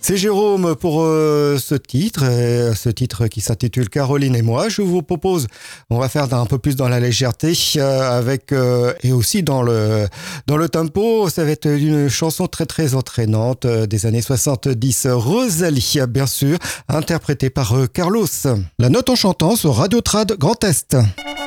C'est Jérôme pour ce titre qui s'intitule Caroline et moi. Je vous propose, on va faire un peu plus dans la légèreté avec et aussi dans le tempo. Ça va être une chanson très très entraînante des années 70. Rosalie, bien sûr, interprétée par Carlos. La note en chantant sur Radio Trad Grand Est.